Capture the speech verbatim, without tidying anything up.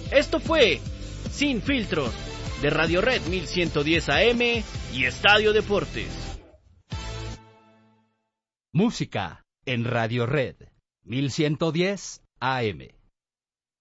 Esto fue Sin Filtros, de Radio Red mil ciento diez A M y Estadio Deportes. Música en Radio Red mil ciento diez A M.